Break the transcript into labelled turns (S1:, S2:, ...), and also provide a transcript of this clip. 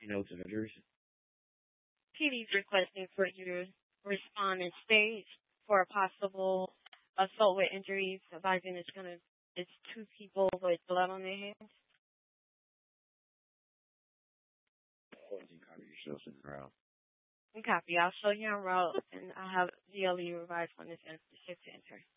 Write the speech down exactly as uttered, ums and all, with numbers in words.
S1: you know, to injuries.
S2: P D's requesting for you to respond in stage for a possible assault with injuries, advising it's gonna it's two people with blood on their hands.
S1: fourteen copy yourself in the route.
S2: Copy. I'll show you en route, and I'll have D L E revised on this, this enter.